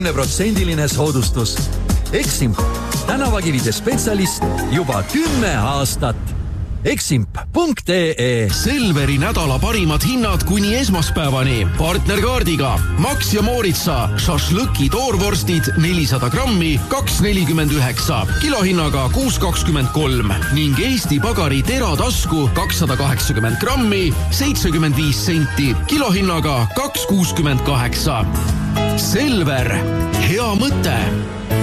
10% soodustus. Eximp, tänavakivide spetsialist juba 10 aastat. Eximp.ee. Selveri nädala parimad hinnad kuni esmaspäevani. Partnerkaardiga Max ja Mooritsa šašlõki toorvorstid 400 grammi 2,49, kilohinnaga 6,23 ning Eesti Pagari teratasku 280 grammi 75 senti, kilohinnaga 2,68. Selver, hea mõte.